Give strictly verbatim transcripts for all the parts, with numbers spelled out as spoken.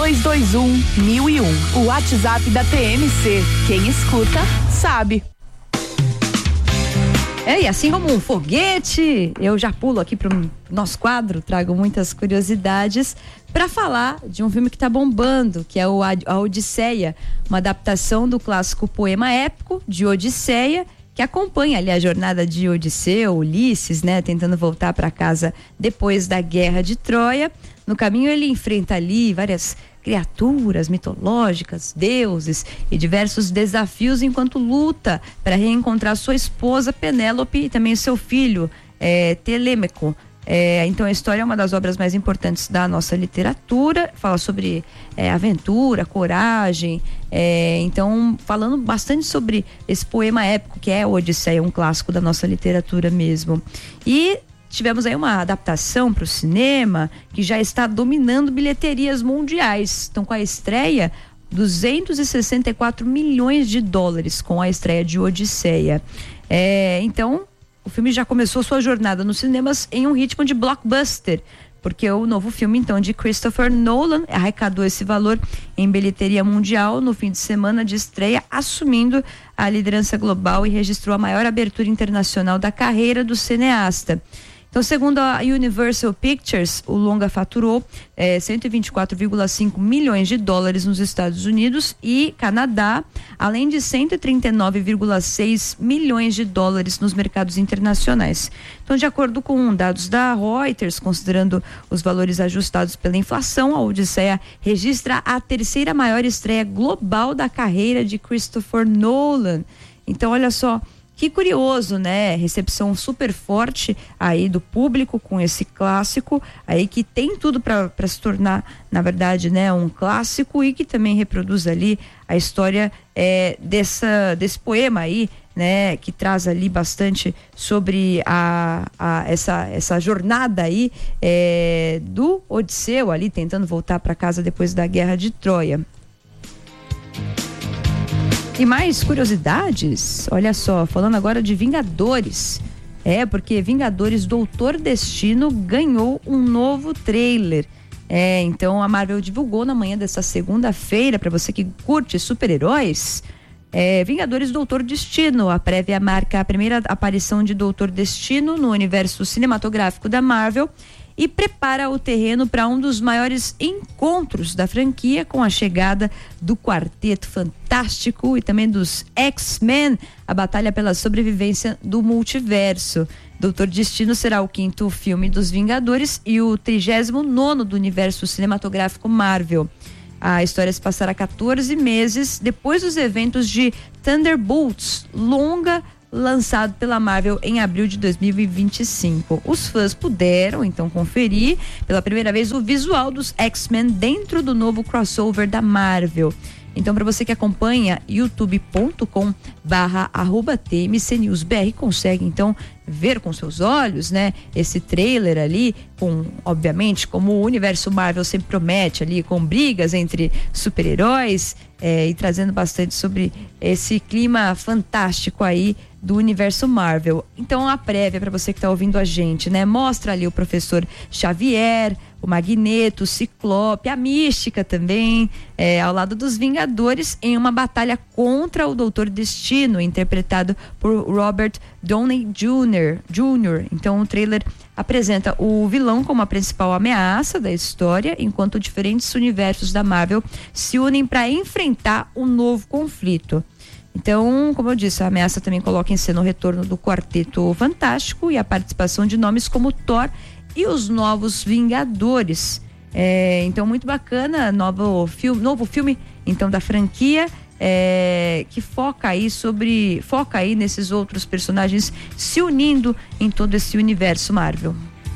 dois dois um, mil e um. O WhatsApp da T M C. Quem escuta, sabe. É, e assim como um foguete, eu já pulo aqui para o nosso quadro, trago muitas curiosidades para falar de um filme que está bombando, que é o A Odisseia, uma adaptação do clássico poema épico de Odisseia, que acompanha ali a jornada de Odisseu, Ulisses, né, tentando voltar para casa depois da Guerra de Troia. No caminho ele enfrenta ali várias criaturas mitológicas, deuses e diversos desafios enquanto luta para reencontrar sua esposa Penélope e também seu filho é, Telêmaco. É, então a história é uma das obras mais importantes da nossa literatura, fala sobre é, aventura, coragem, é, então falando bastante sobre esse poema épico que é o Odisseia, um clássico da nossa literatura mesmo. E tivemos aí uma adaptação para o cinema que já está dominando bilheterias mundiais. Então, com a estreia, duzentos e sessenta e quatro milhões de dólares com a estreia de Odisseia. É, então, o filme já começou sua jornada nos cinemas em um ritmo de blockbuster, porque o novo filme, então, de Christopher Nolan arrecadou esse valor em bilheteria mundial no fim de semana de estreia, assumindo a liderança global e registrou a maior abertura internacional da carreira do cineasta. Então, segundo a Universal Pictures, o longa faturou eh, cento e vinte e quatro vírgula cinco milhões de dólares nos Estados Unidos e Canadá, além de cento e trinta e nove vírgula seis milhões de dólares nos mercados internacionais. Então, de acordo com dados da Reuters, considerando os valores ajustados pela inflação, a Odisseia registra a terceira maior estreia global da carreira de Christopher Nolan. Então, olha só, que curioso, né? Recepção super forte aí do público com esse clássico, aí que tem tudo para se tornar, na verdade, né, um clássico e que também reproduz ali a história é, dessa, desse poema aí, né, que traz ali bastante sobre a, a, essa, essa jornada aí é, do Odisseu ali tentando voltar para casa depois da Guerra de Troia. E mais curiosidades, olha só, falando agora de Vingadores. É, porque Vingadores Doutor Destino ganhou um novo trailer. É, então a Marvel divulgou na manhã dessa segunda-feira, para você que curte super-heróis, é, Vingadores Doutor Destino. A prévia marca a primeira aparição de Doutor Destino no universo cinematográfico da Marvel e prepara o terreno para um dos maiores encontros da franquia, com a chegada do Quarteto Fantástico e também dos X-Men, a batalha pela sobrevivência do multiverso. Doutor Destino será o quinto filme dos Vingadores e o trigésimo nono do universo cinematográfico Marvel. A história se passará quatorze meses depois dos eventos de Thunderbolts, longa lançado pela Marvel em abril de dois mil e vinte e cinco. Os fãs puderam então conferir pela primeira vez o visual dos X-Men dentro do novo crossover da Marvel. Então, para você que acompanha youtube ponto com barra arroba T M C News B R, consegue então ver com seus olhos, né, esse trailer ali, com, obviamente, como o universo Marvel sempre promete ali, com brigas entre super-heróis, é, e trazendo bastante sobre esse clima fantástico aí do universo Marvel. Então, a prévia, para você que está ouvindo a gente, né, mostra ali o professor Xavier, o Magneto, o Ciclope, a Mística também, é, ao lado dos Vingadores, em uma batalha contra o Doutor Destino, interpretado por Robert Downey Júnior Júnior Então, o trailer apresenta o vilão como a principal ameaça da história, enquanto diferentes universos da Marvel se unem para enfrentar um novo conflito. Então, como eu disse, a ameaça também coloca em cena o retorno do Quarteto Fantástico e a participação de nomes como Thor e os Novos Vingadores. É, então, muito bacana, novo filme, novo filme então da franquia, é, que foca aí sobre, foca aí nesses outros personagens se unindo em todo esse universo Marvel.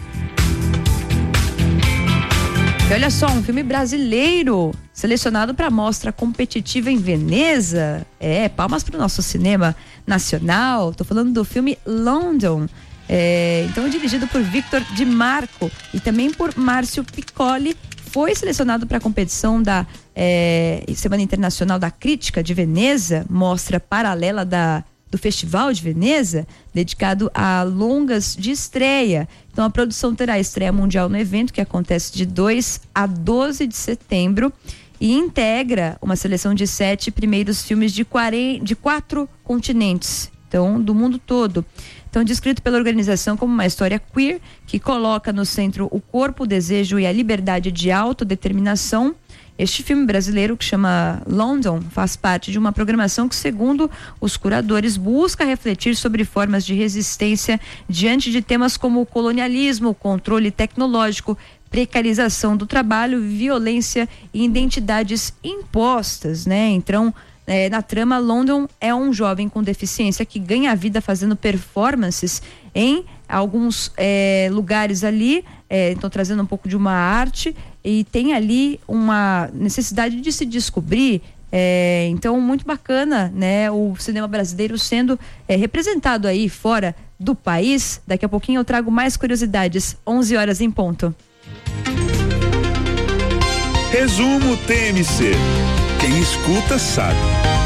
E olha só, um filme brasileiro selecionado para a mostra competitiva em Veneza. É, palmas para o nosso cinema nacional. Tô falando do filme London. É, então, dirigido por Victor Di Marco e também por Márcio Piccoli, foi selecionado para a competição da é, Semana Internacional da Crítica de Veneza, mostra paralela da, do Festival de Veneza, dedicado a longas de estreia. Então a produção terá estreia mundial no evento, que acontece de dois a doze de setembro, e integra uma seleção de sete primeiros filmes de, quarenta, de quatro continentes, então do mundo todo. Então, descrito pela organização como uma história queer, que coloca no centro o corpo, o desejo e a liberdade de autodeterminação. Este filme brasileiro, que chama London, faz parte de uma programação que, segundo os curadores, busca refletir sobre formas de resistência diante de temas como o colonialismo, o controle tecnológico, precarização do trabalho, violência e identidades impostas, né? Então, É, na trama, London é um jovem com deficiência que ganha a vida fazendo performances em alguns é, lugares ali, é, então trazendo um pouco de uma arte, e tem ali uma necessidade de se descobrir. É, então, muito bacana, né? O cinema brasileiro sendo é, representado aí fora do país. Daqui a pouquinho eu trago mais curiosidades. onze horas em ponto. Resumo T M C. Quem escuta sabe.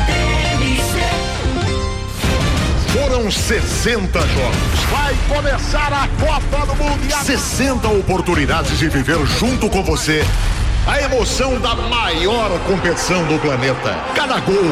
Foram sessenta jogos. Vai começar a Copa do Mundo. sessenta oportunidades de viver junto com você a emoção da maior competição do planeta. Cada gol,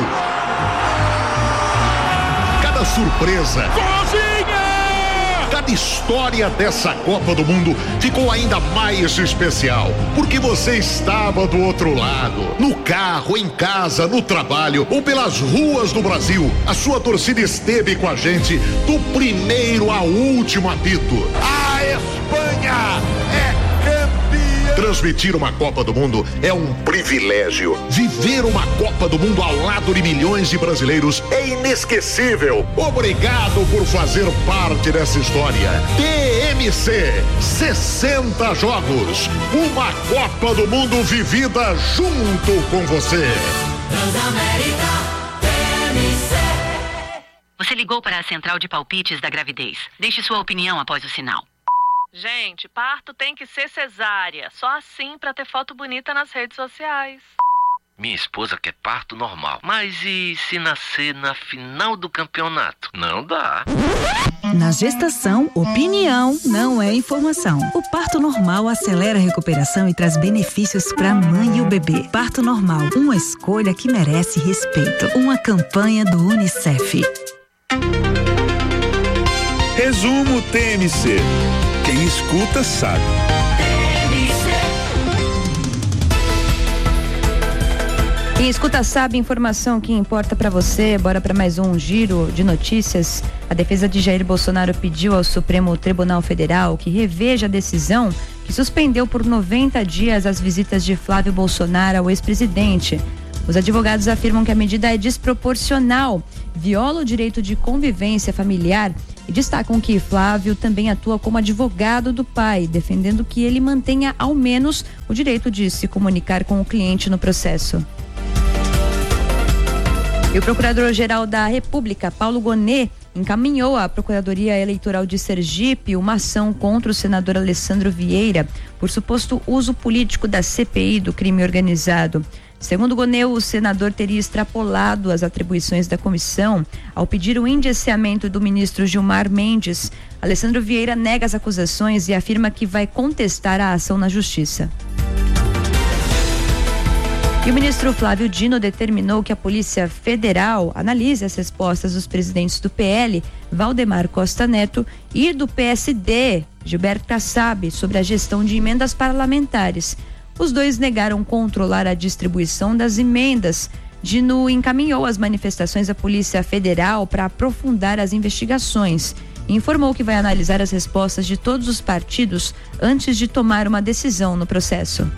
cada surpresa, Cozinha! cada história dessa Copa do Mundo ficou ainda mais especial, porque você estava do outro lado, no carro, em casa, no trabalho ou pelas ruas do Brasil. A sua torcida esteve com a gente do primeiro ao último apito. A Espanha é campeã. Transmitir uma Copa do Mundo é um privilégio. Viver uma Copa do Mundo ao lado de milhões de brasileiros é inesquecível. Obrigado por fazer parte dessa história. T M C, sessenta jogos. Uma Copa do Mundo vivida junto com você. Transamérica, T M C. Você ligou para a central de palpites da gravidez. Deixe sua opinião após o sinal. Gente, parto tem que ser cesárea. Só assim pra ter foto bonita nas redes sociais. Minha esposa quer parto normal. Mas e se nascer na final do campeonato? Não dá. Na gestação, opinião não é informação. O parto normal acelera a recuperação e traz benefícios para a mãe e o bebê. Parto normal, uma escolha que merece respeito. Uma campanha do Unicef. Resumo T M C. Quem escuta sabe. Quem escuta sabe, informação que importa para você. Bora para mais um giro de notícias. A defesa de Jair Bolsonaro pediu ao Supremo Tribunal Federal que reveja a decisão que suspendeu por noventa dias as visitas de Flávio Bolsonaro ao ex-presidente. Os advogados afirmam que a medida é desproporcional, viola o direito de convivência familiar e destacam que Flávio também atua como advogado do pai, defendendo que ele mantenha ao menos o direito de se comunicar com o cliente no processo. E o Procurador-Geral da República, Paulo Gonet, encaminhou à Procuradoria Eleitoral de Sergipe uma ação contra o senador Alessandro Vieira por suposto uso político da C P I do crime organizado. Segundo Gonet, o senador teria extrapolado as atribuições da comissão ao pedir o indiciamento do ministro Gilmar Mendes. Alessandro Vieira nega as acusações e afirma que vai contestar a ação na justiça. E o ministro Flávio Dino determinou que a Polícia Federal analise as respostas dos presidentes do P L, Valdemar Costa Neto, e do P S D, Gilberto Kassab, sobre a gestão de emendas parlamentares. Os dois negaram controlar a distribuição das emendas. Dino encaminhou as manifestações à Polícia Federal para aprofundar as investigações e informou que vai analisar as respostas de todos os partidos antes de tomar uma decisão no processo.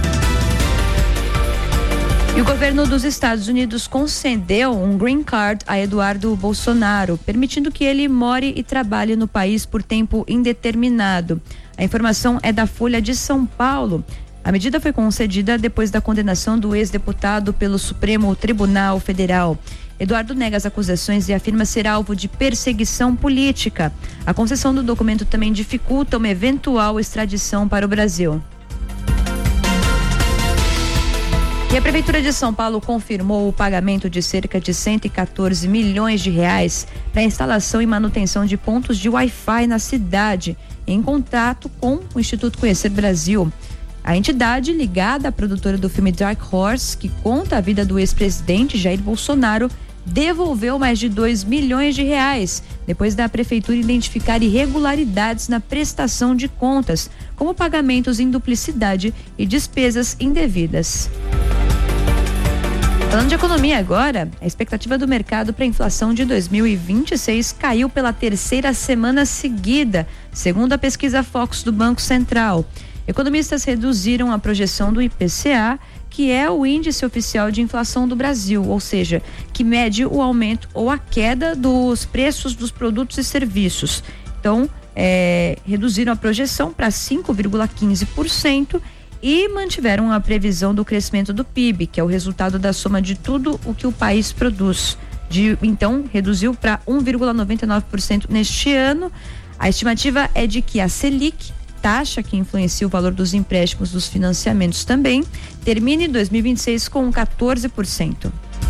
E o governo dos Estados Unidos concedeu um green card a Eduardo Bolsonaro, permitindo que ele more e trabalhe no país por tempo indeterminado. A informação é da Folha de São Paulo. A medida foi concedida depois da condenação do ex-deputado pelo Supremo Tribunal Federal. Eduardo nega as acusações e afirma ser alvo de perseguição política. A concessão do documento também dificulta uma eventual extradição para o Brasil. E a Prefeitura de São Paulo confirmou o pagamento de cerca de cento e quatorze milhões de reais para a instalação e manutenção de pontos de Wi-Fi na cidade, em contato com o Instituto Conhecer Brasil. A entidade, ligada à produtora do filme Dark Horse, que conta a vida do ex-presidente Jair Bolsonaro, devolveu mais de dois milhões de reais, depois da Prefeitura identificar irregularidades na prestação de contas, como pagamentos em duplicidade e despesas indevidas. Falando de economia agora, a expectativa do mercado para a inflação de dois mil e vinte e seis caiu pela terceira semana seguida, segundo a pesquisa Focus do Banco Central. Economistas reduziram a projeção do I P C A, que é o índice oficial de inflação do Brasil, ou seja, que mede o aumento ou a queda dos preços dos produtos e serviços. Então, é, reduziram a projeção para cinco vírgula quinze por cento e mantiveram a previsão do crescimento do P I B, que é o resultado da soma de tudo o que o país produz. De, então, reduziu para um vírgula noventa e nove por cento neste ano. A estimativa é de que a Selic, taxa que influencia o valor dos empréstimos dos financiamentos também, termine dois mil e vinte e seis com quatorze por cento.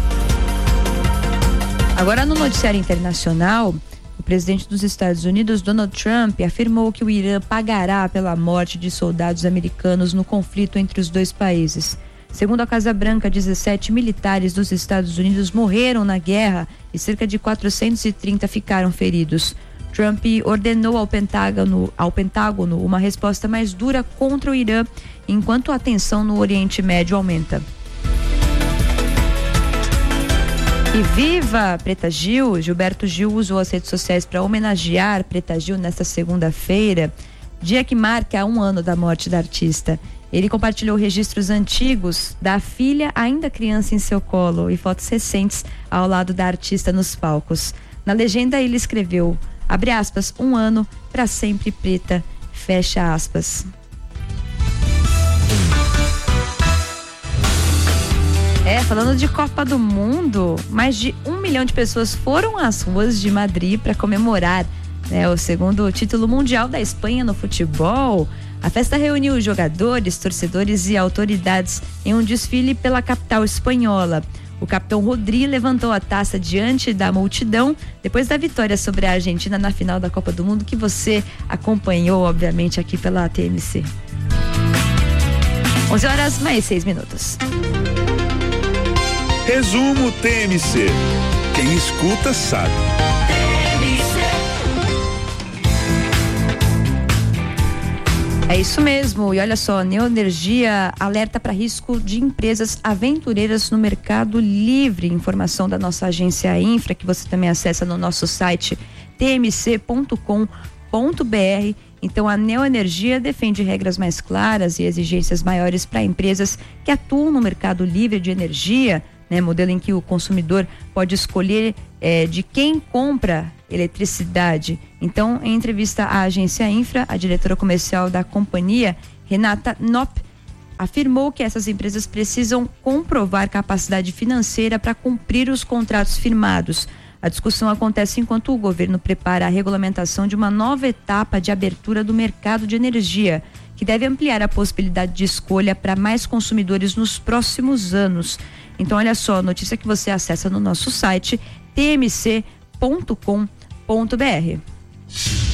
Agora, no noticiário internacional, o presidente dos Estados Unidos, Donald Trump, afirmou que o Irã pagará pela morte de soldados americanos no conflito entre os dois países. Segundo a Casa Branca, dezessete militares dos Estados Unidos morreram na guerra e cerca de quatrocentos e trinta ficaram feridos. Trump ordenou ao Pentágono, ao Pentágono uma resposta mais dura contra o Irã, enquanto a tensão no Oriente Médio aumenta. E viva Preta Gil! Gilberto Gil usou as redes sociais para homenagear Preta Gil nesta segunda-feira, dia que marca um ano da morte da artista. Ele compartilhou registros antigos da filha ainda criança em seu colo e fotos recentes ao lado da artista nos palcos. Na legenda ele escreveu: abre aspas, um ano para sempre preta, fecha aspas. É, falando de Copa do Mundo, mais de um milhão de pessoas foram às ruas de Madrid para comemorar, né, o segundo título mundial da Espanha no futebol. A festa reuniu jogadores, torcedores e autoridades em um desfile pela capital espanhola. O capitão Rodri levantou a taça diante da multidão depois da vitória sobre a Argentina na final da Copa do Mundo, que você acompanhou, obviamente, aqui pela T M C. onze horas mais seis minutos. Resumo T M C. Quem escuta sabe. É isso mesmo, e olha só, Neoenergia alerta para risco de empresas aventureiras no Mercado Livre. Informação da nossa agência Infra, que você também acessa no nosso site t m c ponto com ponto b r. Então, a Neoenergia defende regras mais claras e exigências maiores para empresas que atuam no Mercado Livre de energia, né, modelo em que o consumidor pode escolher é, de quem compra eletricidade. Então, em entrevista à agência Infra, a diretora comercial da companhia, Renata Knopp, afirmou que essas empresas precisam comprovar capacidade financeira para cumprir os contratos firmados. A discussão acontece enquanto o governo prepara a regulamentação de uma nova etapa de abertura do mercado de energia, que deve ampliar a possibilidade de escolha para mais consumidores nos próximos anos. Então, olha só, notícia que você acessa no nosso site t m c ponto com ponto b r.